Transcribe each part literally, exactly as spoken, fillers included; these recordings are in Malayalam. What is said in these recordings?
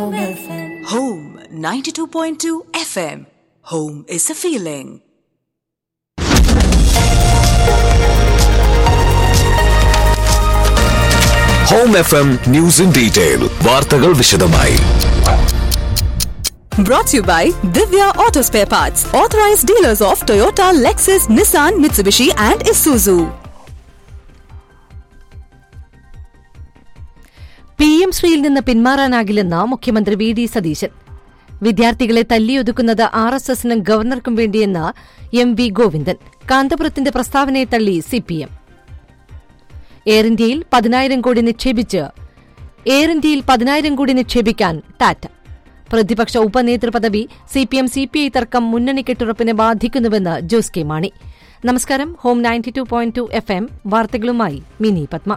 Home ninety-two point two F M. Home is a feeling. Home F M News in Detail. വാർത്തകൾ വിശദമായി. Brought to you by Divya Auto Spare Parts, authorized dealers of Toyota, Lexus, Nissan, Mitsubishi and Isuzu. P M ശ്രീയിൽ നിന്ന് പിന്മാറാനാകില്ലെന്ന് മുഖ്യമന്ത്രി വി ഡി സതീശൻ. വിദ്യാർത്ഥികളെ തല്ലിയൊതുക്കുന്നത് R S എസിനും ഗവർണർക്കും വേണ്ടിയെന്ന് M V Govindan. കാന്തപുരത്തിന്റെ പ്രസ്താവനയെ തള്ളി സിപിഎം. എയർ ഇന്ത്യയിൽ പതിനായിരം കോടി നിക്ഷേപിച്ച് എയർ ഇന്ത്യയിൽ പതിനായിരം കോടി നിക്ഷേപിക്കാൻ ടാറ്റ. പ്രതിപക്ഷ ഉപനേതൃപദവി സിപിഎം സിപിഐ തർക്കം മുന്നണി കെട്ടുറപ്പിനെ ബാധിക്കുന്നുവെന്ന് ജോസ് കെ മാണി. നമസ്കാരം. Home ninety two point two F M വാർത്തകളുമായി മിനി പത്മ.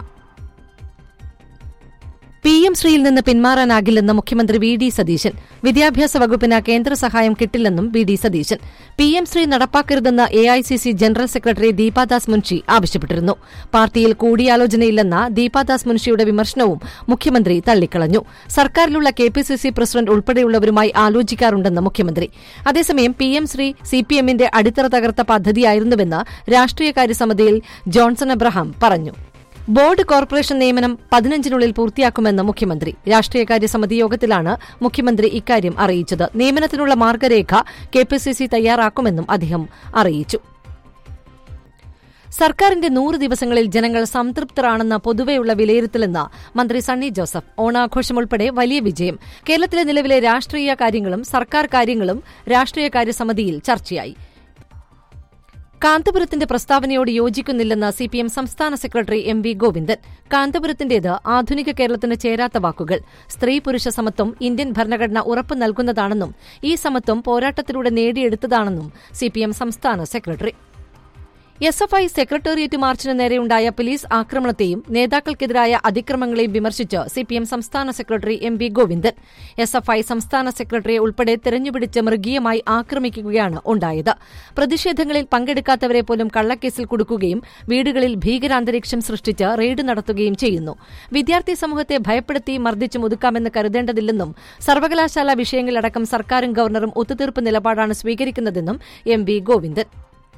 പി എം ശ്രീയിൽ നിന്ന് പിന്മാറാനാകില്ലെന്ന് മുഖ്യമന്ത്രി വി ഡി സതീശൻ. വിദ്യാഭ്യാസ വകുപ്പിന് കേന്ദ്ര സഹായം കിട്ടില്ലെന്നും V D Satheesan. P M Shri നടപ്പാക്കരുതെന്ന് A I C C general secretary Deepa Das Munshi ആവശ്യപ്പെട്ടിരുന്നു. പാർട്ടിയിൽ കൂടിയാലോചനയില്ലെന്ന ദീപാദാസ് മുൻഷിയുടെ വിമർശനവും മുഖ്യമന്ത്രി തള്ളിക്കളഞ്ഞു. സർക്കാരിലുള്ള K P C C president ഉൾപ്പെടെയുള്ളവരുമായി ആലോചിക്കാറുണ്ടെന്ന് മുഖ്യമന്ത്രി. അതേസമയം പി എം ശ്രീ സിപിഎമ്മിന്റെ അടിത്തറ തകർത്ത പദ്ധതിയായിരുന്നുവെന്ന് രാഷ്ട്രീയകാര്യ സമിതിയിൽ ജോൺസൺ എബ്രഹാം പറഞ്ഞു. ബോർഡ് കോർപ്പറേഷൻ നിയമനം പതിനഞ്ചിനുള്ളിൽ പൂർത്തിയാക്കുമെന്ന് മുഖ്യമന്ത്രി. രാഷ്ട്രീയകാര്യ സമിതി യോഗത്തിലാണ് മുഖ്യമന്ത്രി ഇക്കാര്യം അറിയിച്ചത്. നിയമനത്തിനുള്ള മാർഗരേഖ കെ പി സി സി തയ്യാറാക്കുമെന്നും അദ്ദേഹം അറിയിച്ചു. സർക്കാരിന്റെ നൂറ് ദിവസങ്ങളിൽ ജനങ്ങൾ സംതൃപ്തരാണെന്ന പൊതുവെയുള്ള വിലയിരുത്തലെന്ന് മന്ത്രി സണ്ണി ജോസഫ്. ഓണാഘോഷം ഉൾപ്പെടെ വലിയ വിജയം. കേരളത്തിലെ നിലവിലെ രാഷ്ട്രീയ കാര്യങ്ങളും സർക്കാർ കാര്യങ്ങളും രാഷ്ട്രീയകാര്യ സമിതിയിൽ ചർച്ചയായി. കാന്തപുരത്തിന്റെ പ്രസ്താവനയോട് യോജിക്കുന്നില്ലെന്ന് സിപിഎം സംസ്ഥാന സെക്രട്ടറി എം വി ഗോവിന്ദൻ. കാന്തപുരത്തിന്റേത് ആധുനിക കേരളത്തിന് ചേരാത്ത വാക്കുകൾ. സ്ത്രീ പുരുഷ സമത്വം ഇന്ത്യൻ ഭരണഘടന ഉറപ്പു നൽകുന്നതാണെന്നും ഈ സമത്വം പോരാട്ടത്തിലൂടെ നേടിയെടുത്തതാണെന്നും സിപിഎം സംസ്ഥാന secretary. S F I secretariat മാർച്ചിന് നേരെയുണ്ടായ പോലീസ് ആക്രമണത്തെയും നേതാക്കൾക്കെതിരായ അതിക്രമങ്ങളെയും വിമർശിച്ച് സിപിഎം സംസ്ഥാന secretary M V Govindan. S F I സംസ്ഥാന സെക്രട്ടറിയെ ഉൾപ്പെടെ തെരഞ്ഞുപിടിച്ച് മൃഗീയമായി ആക്രമിക്കുകയാണ് ഉണ്ടായത്. പ്രതിഷേധങ്ങളിൽ പങ്കെടുക്കാത്തവരെ പോലും കള്ളക്കേസിൽ കുടുക്കുകയും വീടുകളിൽ ഭീകരാന്തരീക്ഷം സൃഷ്ടിച്ച് റെയ്ഡ് നടത്തുകയും ചെയ്യുന്നു. വിദ്യാർത്ഥി സമൂഹത്തെ ഭയപ്പെടുത്തി മർദ്ദിച്ച് മുതുക്കാമെന്ന് കരുതേണ്ടതില്ലെന്നും സർവകലാശാല വിഷയങ്ങളിലടക്കം സർക്കാരും ഗവർണറും ഒത്തുതീർപ്പ് നിലപാടാണ് സ്വീകരിക്കുന്നതെന്നും എം വി ഗോവിന്ദൻ.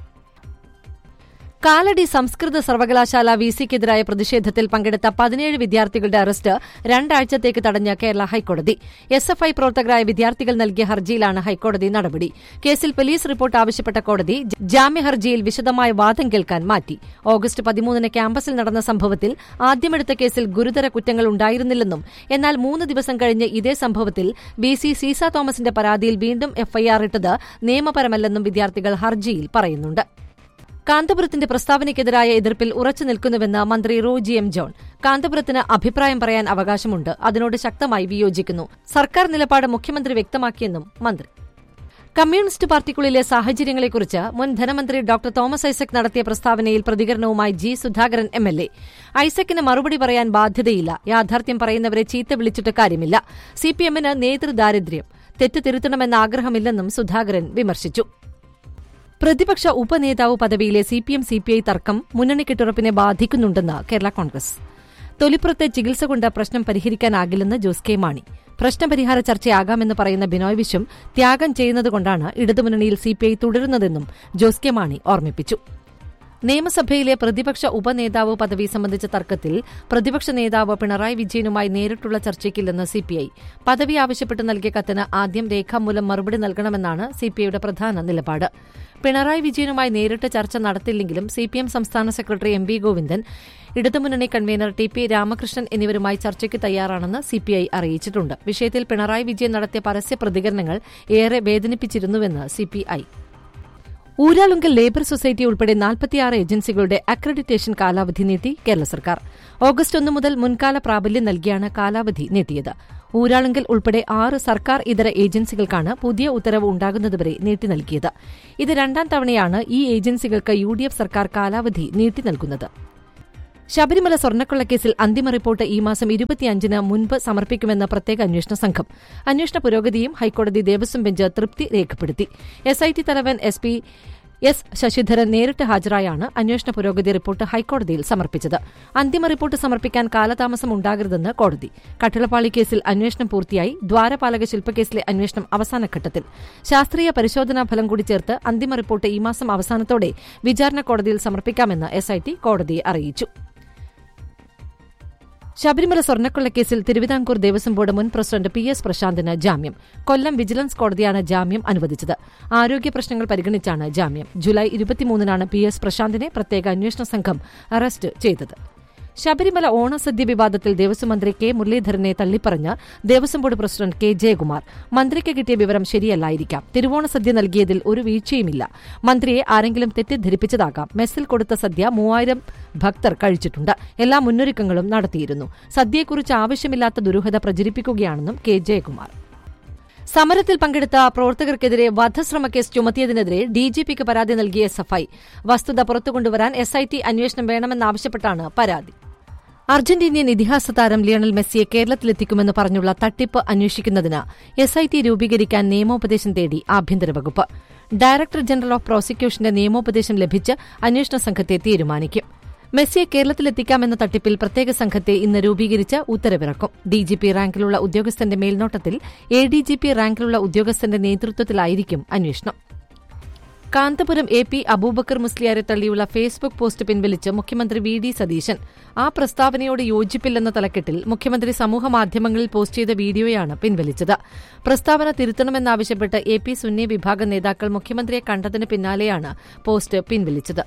കാലടി സംസ്കൃത സർവകലാശാല വിസിക്കെതിരായ പ്രതിഷേധത്തിൽ പങ്കെടുത്ത പതിനേഴ് വിദ്യാർത്ഥികളുടെ അറസ്റ്റ് രണ്ടാഴ്ചത്തേക്ക് തടഞ്ഞ കേരള ഹൈക്കോടതി. എസ് എഫ് ഐ പ്രവർത്തകരായ വിദ്യാർത്ഥികൾ നൽകിയ ഹർജിയിലാണ് ഹൈക്കോടതി നടപടി. കേസിൽ പോലീസ് റിപ്പോർട്ട് ആവശ്യപ്പെട്ട കോടതി ജാമ്യഹർജിയിൽ വിശദമായ വാദം കേൾക്കാൻ മാറ്റി. ഓഗസ്റ്റ് പതിമൂന്നിന് ക്യാമ്പസിൽ നടന്ന സംഭവത്തിൽ ആദ്യമെടുത്ത കേസിൽ ഗുരുതര കുറ്റങ്ങൾ ഉണ്ടായിരുന്നില്ലെന്നും എന്നാൽ മൂന്ന് ദിവസം കഴിഞ്ഞ് ഇതേ സംഭവത്തിൽ വി സി സീസ തോമസിന്റെ പരാതിയിൽ വീണ്ടും എഫ്ഐആർ ഇട്ടത് നിയമപരമല്ലെന്നും വിദ്യാർത്ഥികൾ ഹർജിയിൽ പറയുന്നുണ്ട്. കാന്തപുരത്തിന്റെ പ്രസ്താവനയ്ക്കെതിരായ എതിർപ്പിൽ ഉറച്ചു നിൽക്കുന്നുവെന്ന് മന്ത്രി റോജി എം ജോൺ. കാന്തപുരത്തിന് അഭിപ്രായം പറയാൻ അവകാശമുണ്ട്, അതിനോട് ശക്തമായി വിയോജിക്കുന്നു. സർക്കാർ നിലപാട് മുഖ്യമന്ത്രി വ്യക്തമാക്കിയെന്നും മന്ത്രി. കമ്മ്യൂണിസ്റ്റ് പാർട്ടിക്കുള്ളിലെ സാഹചര്യങ്ങളെക്കുറിച്ച് മുൻ ധനമന്ത്രി ഡോക്ടർ തോമസ് ഐസക് നടത്തിയ പ്രസ്താവനയിൽ പ്രതികരണവുമായി G Sudhakaran M L A. ഐസക്കിന് മറുപടി പറയാൻ ബാധ്യതയില്ല. യാഥാർത്ഥ്യം പറയുന്നവരെ ചീത്ത വിളിച്ചിട്ട് കാര്യമില്ല. സിപിഎമ്മിന് നേതൃദാരിദ്ര്യം. തെറ്റ് തിരുത്തണമെന്ന ആഗ്രഹമില്ലെന്നും സുധാകരൻ വിമർശിച്ചു. പ്രതിപക്ഷ ഉപനേതാവ് പദവിയിലെ സിപിഎം സിപിഐ തർക്കം മുന്നണി കെട്ടുറപ്പിനെ ബാധിക്കുന്നുണ്ടെന്ന് കേരള കോൺഗ്രസ്. തൊലിപ്പുറത്തെ ചികിത്സ കൊണ്ട് പ്രശ്നം പരിഹരിക്കാനാകില്ലെന്ന് ജോസ് കെ മാണി. പ്രശ്നപരിഹാര ചർച്ചയാകാമെന്ന് പറയുന്ന ബിനോയ് വിശ്വം ത്യാഗം ചെയ്യുന്നതുകൊണ്ടാണ് ഇടതുമുന്നണിയിൽ സിപിഐ തുടരുന്നതെന്നും ജോസ് കെ മാണി ഓർമ്മിപ്പിച്ചു. നിയമസഭയിലെ പ്രതിപക്ഷ ഉപനേതാവ് പദവി സംബന്ധിച്ച തർക്കത്തിൽ പ്രതിപക്ഷ നേതാവ് പിണറായി വിജയനുമായി നേരിട്ടുള്ള ചർച്ചയ്ക്കില്ലെന്ന് സിപിഐ. പദവി ആവശ്യപ്പെട്ട് നൽകിയ കത്തിന് ആദ്യം രേഖാമൂലം മറുപടി നൽകണമെന്നാണ് സിപിഐയുടെ പ്രധാന നിലപാട്. പിണറായി വിജയനുമായി നേരിട്ട് ചർച്ച നടത്തില്ലെങ്കിലും സിപിഎം സംസ്ഥാന സെക്രട്ടറി എം വി ഗോവിന്ദൻ, ഇടതുമുന്നണി കൺവീനർ ടി പി രാമകൃഷ്ണൻ എന്നിവരുമായി ചർച്ചയ്ക്ക് തയ്യാറാണെന്ന് സിപിഐ അറിയിച്ചിട്ടുണ്ട്. വിഷയത്തിൽ പിണറായി വിജയൻ നടത്തിയ പരസ്യ പ്രതികരണങ്ങൾ ഏറെ വേദനിപ്പിച്ചിരുന്നുവെന്ന് സിപിഐ. ഊരാളുങ്കൽ ലേബർ സൊസൈറ്റി ഉൾപ്പെടെ നാൽപ്പത്തിയാറ് ഏജൻസികളുടെ അക്രഡിറ്റേഷൻ കാലാവധി നീട്ടി കേരള സർക്കാർ. ഓഗസ്റ്റ് ഒന്ന് മുതൽ മുൻകാല പ്രാബല്യം നൽകിയാണ് കാലാവധി നീട്ടിയത്. ഊരാളുങ്കൽ ഉൾപ്പെടെ ആറ് സർക്കാർ ഇതര ഏജൻസികൾക്കാണ് പുതിയ ഉത്തരവ് ഉണ്ടാകുന്നതുവരെ നീട്ടി നൽകിയത്. ഇത് രണ്ടാം തവണയാണ് ഈ ഏജൻസികൾക്ക് യു ഡി എഫ് സർക്കാർ കാലാവധി നീട്ടി നൽകുന്നത്. ശബരിമല സ്വർണ്ണക്കൊള്ളക്കേസിൽ അന്തിമ റിപ്പോർട്ട് ഈ മാസം ഇരുപത്തിയഞ്ചിന് മുൻപ് സമർപ്പിക്കുമെന്ന പ്രത്യേക അന്വേഷണ സംഘം. അന്വേഷണ പുരോഗതിയും ഹൈക്കോടതി ദേവസ്വം ബെഞ്ച് തൃപ്തി രേഖപ്പെടുത്തി. എസ് ഐ ടി തലവൻ എസ് പി എസ് ശശിധരൻ നേരിട്ട് ഹാജരായാണ് അന്വേഷണ പുരോഗതി റിപ്പോർട്ട് ഹൈക്കോടതിയിൽ സമർപ്പിച്ചത്. അന്തിമ റിപ്പോർട്ട് സമർപ്പിക്കാൻ കാലതാമസം ഉണ്ടാകരുതെന്ന് കോടതി. കട്ടിളപ്പാളി കേസിൽ അന്വേഷണം പൂർത്തിയായി. ദ്വാരപാലക ശില്പക്കേസിലെ അന്വേഷണം അവസാനഘട്ടത്തിൽ. ശാസ്ത്രീയ പരിശോധനാ ഫലം കൂടി ചേർത്ത് അന്തിമ റിപ്പോർട്ട് ഈ മാസം അവസാനത്തോടെ വിചാരണ കോടതിയിൽ സമർപ്പിക്കാമെന്ന് എസ്ഐടി കോടതിയെ അറിയിച്ചു. ശബരിമല സ്വർണ്ണക്കൊള്ളക്കേസിൽ തിരുവിതാംകൂർ ദേവസ്വം ബോർഡ് മുൻ പ്രസിഡന്റ് പി എസ് പ്രശാന്തിന് ജാമ്യം. കൊല്ലം വിജിലൻസ് കോടതിയാണ് ജാമ്യം അനുവദിച്ചത്. ആരോഗ്യ പ്രശ്നങ്ങൾ പരിഗണിച്ചാണ് ജാമ്യം. ജൂലൈ ഇരുപത്തിമൂന്നിനാണ് പി എസ് പ്രശാന്തിനെ പ്രത്യേക അന്വേഷണ സംഘം അറസ്റ്റ് ചെയ്തത്. ശബരിമല ഓണസദ്യ വിവാദത്തിൽ ദേവസ്വം മന്ത്രി കെ മുരളീധരനെ തള്ളിപ്പറഞ്ഞ് Devaswom board president K Jayakumar. മന്ത്രിക്ക് കിട്ടിയ വിവരം ശരിയല്ലായിരിക്കാം. തിരുവോണസദ്യ നൽകിയതിൽ ഒരു വീഴ്ചയുമില്ല. മന്ത്രിയെ ആരെങ്കിലും തെറ്റിദ്ധരിപ്പിച്ചതാകാം. മെസ്സിൽ കൊടുത്ത സദ്യ മൂവായിരം ഭക്തർ കഴിച്ചിട്ടുണ്ട്. എല്ലാ മുന്നൊരുക്കങ്ങളും നടത്തിയിരുന്നു. സദ്യയെക്കുറിച്ച് ആവശ്യമില്ലാത്ത ദുരൂഹത പ്രചരിപ്പിക്കുകയാണെന്നും കെ ജയകുമാർ. സമരത്തിൽ പങ്കെടുത്ത പ്രവർത്തകർക്കെതിരെ വധശ്രമക്കേസ് ചുമത്തിയതിനെതിരെ ഡിജിപിക്ക് പരാതി നൽകിയ എസ്എഫ്ഐ. വസ്തുത പുറത്തുകൊണ്ടുവരാൻ എസ്ഐടി അന്വേഷണം വേണമെന്നാവശ്യപ്പെട്ടാണ് പരാതി. അർജന്റീനിയൻ ഇതിഹാസ താരം ലിയണൽ മെസ്സിയെ കേരളത്തിലെത്തിക്കുമെന്ന് പറഞ്ഞുള്ള തട്ടിപ്പ് അന്വേഷിക്കുന്നതിന് എസ്ഐടി രൂപീകരിക്കാൻ നിയമോപദേശം തേടി ആഭ്യന്തര വകുപ്പ്. ഡയറക്ടർ ജനറൽ ഓഫ് പ്രോസിക്യൂഷന്റെ നിയമോപദേശം ലഭിച്ച് അന്വേഷണ സംഘത്തെ തീരുമാനിക്കും. മെസ്സിയെ കേരളത്തിലെത്തിക്കാമെന്ന തട്ടിപ്പിൽ പ്രത്യേക സംഘത്തെ ഇന്ന് രൂപീകരിച്ച് ഉത്തരവിറക്കും. ഡിജിപി റാങ്കിലുള്ള ഉദ്യോഗസ്ഥന്റെ മേൽനോട്ടത്തിൽ എഡിജിപി റാങ്കിലുള്ള ഉദ്യോഗസ്ഥന്റെ നേതൃത്വത്തിലായിരിക്കും അന്വേഷണം. കാന്തപുരം എ പി അബൂബക്കർ മുസ്ലിയാരെ തള്ളിയുള്ള ഫേസ്ബുക്ക് പോസ്റ്റ് പിൻവലിച്ച് മുഖ്യമന്ത്രി വി ഡി സതീശൻ. ആ പ്രസ്താവനയോട് യോജിപ്പില്ലെന്ന തലക്കെട്ടിൽ മുഖ്യമന്ത്രി സമൂഹമാധ്യമങ്ങളിൽ പോസ്റ്റ് ചെയ്ത വീഡിയോയാണ് പിൻവലിച്ചത്. പ്രസ്താവന തിരുത്തണമെന്നാവശ്യപ്പെട്ട് എ പി സുന്നി വിഭാഗം നേതാക്കൾ മുഖ്യമന്ത്രിയെ കണ്ടതിന് പിന്നാലെയാണ് പോസ്റ്റ് പിൻവലിച്ചത്.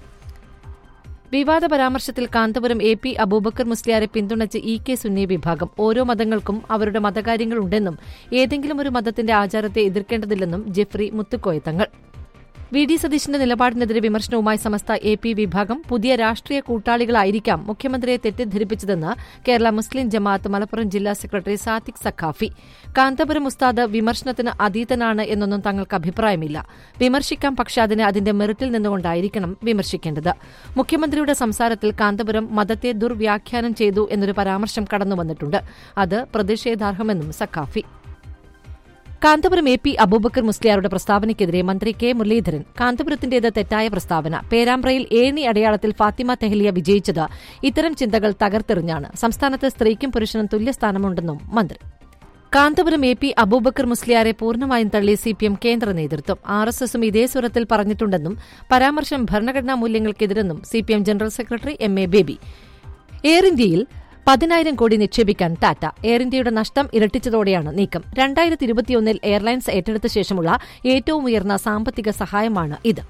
വിവാദ പരാമർശത്തിൽ കാന്തപുരം എ പി അബൂബക്കർ മുസ്ലിയാരെ പിന്തുണച്ച് ഇ കെ സുന്നി വിഭാഗം. ഓരോ മതങ്ങൾക്കും അവരുടെ മതകാര്യങ്ങളുണ്ടെന്നും ഏതെങ്കിലും ഒരു മതത്തിന്റെ ആചാരത്തെ എതിർക്കേണ്ടതില്ലെന്നും ജെഫ്രി മുത്തുക്കോയത്തങ്ങൾ. വി ഡി സതീശന്റെ നിലപാടിനെതിരെ വിമർശനവുമായി സമസ്ത എ പി വിഭാഗം. പുതിയ രാഷ്ട്രീയ കൂട്ടാളികളായിരിക്കാം മുഖ്യമന്ത്രിയെ തെറ്റിദ്ധരിപ്പിച്ചതെന്ന് കേരള മുസ്ലിം ജമാഅത്ത് മലപ്പുറം ജില്ലാ സെക്രട്ടറി സാദിഖ് സഖാഫി. കാന്തപുരം ഉസ്താദ് വിമർശനത്തിന് അതീതനാണ് എന്നൊന്നും തങ്ങൾക്ക് അഭിപ്രായമില്ല. വിമർശിക്കാം, പക്ഷേ അതിനെ അതിന്റെ മെറിറ്റിൽ നിന്നുകൊണ്ടായിരിക്കണം വിമർശിക്കേണ്ടത്. മുഖ്യമന്ത്രിയുടെ സംസാരത്തിൽ കാന്തപുരം മതത്തെ ദുർവ്യാഖ്യാനം ചെയ്തു എന്നൊരു പരാമർശം കടന്നുവന്നിട്ടുണ്ട്. അത് പ്രതിഷേധാർഹമെന്നും സഖാഫി. കാന്തപുരം എ പി അബൂബക്കർ മുസ്ലിയാരുടെ പ്രസ്താവനയ്ക്കെതിരെ മന്ത്രി കെ മുരളീധരൻ. കാന്തപുരത്തിന്റേത് തെറ്റായ പ്രസ്താവന. പേരാമ്പ്രയിൽ ഏണി അടയാളത്തിൽ ഫാത്തിമ തെഹ്ലിയ വിജയിച്ചത് ഇത്തരം ചിന്തകൾ തകർത്തെറിഞ്ഞാണ്. സംസ്ഥാനത്ത് സ്ത്രീക്കും പുരുഷനും തുല്യസ്ഥാനമുണ്ടെന്നും മന്ത്രി. കാന്തപുരം എ പി അബൂബക്കർ മുസ്ലിയാരെ പൂർണ്ണമായും തള്ളി സിപിഎം കേന്ദ്ര നേതൃത്വം. ആർ എസ് എസും ഇതേ സ്വരത്തിൽ പറഞ്ഞിട്ടുണ്ടെന്നും പരാമർശം ഭരണഘടനാ മൂല്യങ്ങൾക്കെതിരെന്നും CPM general secretary M A baby. Air ഇന്ത്യയിൽ പതിനായിരം കോടി നിക്ഷേപിക്കാൻ ടാറ്റ. എയർ ഇന്ത്യയുടെ നഷ്ടം ഇരട്ടിച്ചതോടെയാണ് നീക്കം. രണ്ടായിരത്തി ഇരുപത്തിയൊന്നിൽ എയർലൈൻസ് ഏറ്റെടുത്ത ശേഷമുള്ള ഏറ്റവും ഉയർന്ന സാമ്പത്തിക സഹായമാണ് ഇത്.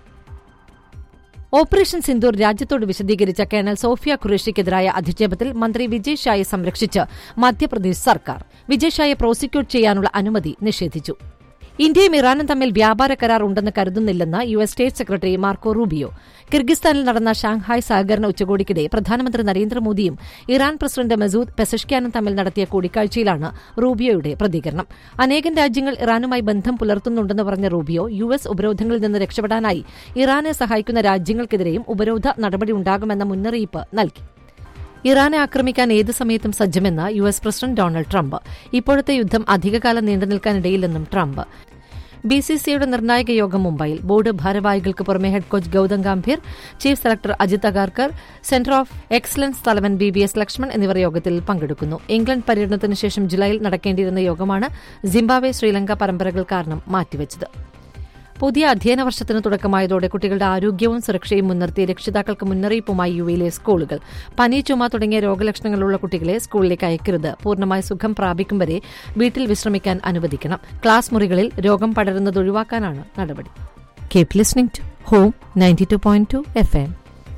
ഓപ്പറേഷൻ സിന്ദൂർ രാജ്യത്തോട് വിശദീകരിച്ച കേണൽ സോഫിയ ഖുറേഷിക്കെതിരായ അധിക്ഷേപത്തിൽ മന്ത്രി വിജയ് ഷായെ സംരക്ഷിച്ച് മധ്യപ്രദേശ് സർക്കാർ. വിജയ് ഷായെ പ്രോസിക്യൂട്ട് ചെയ്യാനുള്ള അനുമതി നിഷേധിച്ചു. ഇന്ത്യയും ഇറാനും തമ്മിൽ വ്യാപാര കരാർ ഉണ്ടെന്ന് കരുതുന്നില്ലെന്ന് U S state secretary Marco Rubio. കിർഗിസ്ഥാനിൽ നടന്ന ഷാങ്ഹായ് സഹകരണ ഉച്ചകോടിക്കിടെ പ്രധാനമന്ത്രി നരേന്ദ്രമോദിയും ഇറാൻ പ്രസിഡന്റ് മസൂദ് പെസഷ്ക്യാനും തമ്മിൽ നടത്തിയ കൂടിക്കാഴ്ചയിലാണ് റൂബിയോയുടെ പ്രതികരണം. അനേകം രാജ്യങ്ങൾ ഇറാനുമായി ബന്ധം പുലർത്തുന്നുണ്ടെന്ന് പറഞ്ഞ റൂബിയോ യു എസ് ഉപരോധങ്ങളിൽ നിന്ന് രക്ഷപ്പെടാനായി ഇറാനെ സഹായിക്കുന്ന രാജ്യങ്ങൾക്കെതിരെയും ഉപരോധ നടപടിയുണ്ടാകുമെന്ന മുന്നറിയിപ്പ് നൽകി. ഇറാനെ ആക്രമിക്കാൻ ഏത് സമയത്തും സജ്ജമെന്ന് U S president Donald Trump. ഇപ്പോഴത്തെ യുദ്ധം അധികകാലം നീണ്ടുനിൽക്കാനിടയില്ലെന്നും ട്രംപ്. ബി സി സിയുടെ നിർണായക യോഗം മുംബൈയിൽ. ബോർഡ് ഭാരവാഹികൾക്ക് പുറമെ head coach Gautam Gambhir, chief selector Ajith Agarkar, centre of excellence തലവൻ ബി വി എസ് ലക്ഷ്മൺ എന്നിവർ യോഗത്തിൽ പങ്കെടുക്കുന്നു. ഇംഗ്ലണ്ട് പര്യടനത്തിന് ശേഷം ജൂലൈയിൽ നടക്കേണ്ടിയിരുന്ന യോഗമാണ് സിംബാബ്വെ ശ്രീലങ്ക പരമ്പരകൾ കാരണം മാറ്റിവെച്ചത്. പുതിയ അധ്യയന വർഷത്തിന് തുടക്കമായതോടെ കുട്ടികളുടെ ആരോഗ്യവും സുരക്ഷയും മുൻനിർത്തി രക്ഷിതാക്കൾക്ക് മുന്നറിയിപ്പുമായി യുഎയിലെ സ്കൂളുകൾ. പനി, ചുമ തുടങ്ങിയ രോഗലക്ഷണങ്ങളുള്ള കുട്ടികളെ സ്കൂളിലേക്ക് അയക്കരുത്. പൂർണ്ണമായി സുഖം പ്രാപിക്കും വരെ വീട്ടിൽ വിശ്രമിക്കാൻ അനുവദിക്കണം. ക്ലാസ് മുറികളിൽ രോഗം പടരുന്നത് ഒഴിവാക്കാനാണ് നടപടി. Keep listening to home ninety two point two F M.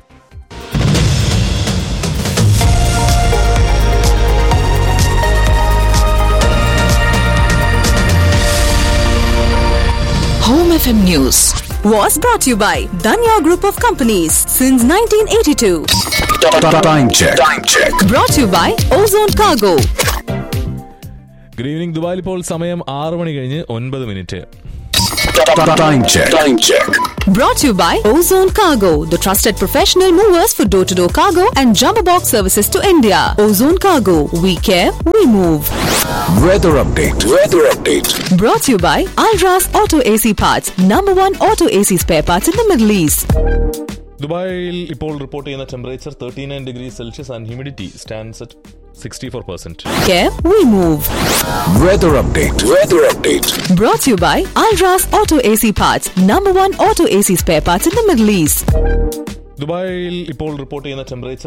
Home F M News was brought to you by Danya Group of Companies since nineteen eighty-two. Time check. Time check. Brought to you by Ozone Cargo. Good evening. ദുബായിൽ ഇപ്പോൾ സമയം ആറ് മണി കഴിഞ്ഞ് ഒൻപത് minute. Time check. Time check. Brought to you by Ozone Cargo, the trusted professional movers for door-to-door cargo and jumbo box services to India. Ozone Cargo, we care, we move. Weather update. Weather update. Brought to you by Alras Auto A C Parts, number one auto A C spare parts in the Middle East. ദുബായിൽ ഇപ്പോൾ റിപ്പോർട്ട് ചെയ്യുന്ന temperature thirty nine degree Celsius and humidity stands at sixty four percent. Care, we move. Weather update. Weather update. Brought to you by Alras Auto A C Parts, number one auto A C spare parts in the Middle East. ദുബായിൽ ഇപ്പോൾ റിപ്പോർട്ട് ചെയ്യുന്ന ടെമ്പറേച്ചർ